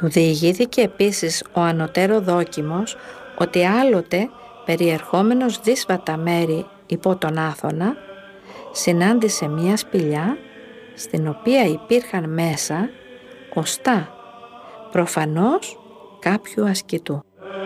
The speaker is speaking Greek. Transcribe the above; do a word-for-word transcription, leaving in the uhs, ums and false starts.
Του διηγήθηκε επίσης ο ανωτέρω δόκιμος ότι άλλοτε, περιερχόμενος δύσβατα μέρη υπό τον Άθωνα, συνάντησε μία σπηλιά στην οποία υπήρχαν μέσα οστά, προφανώς κάποιου ασκητού.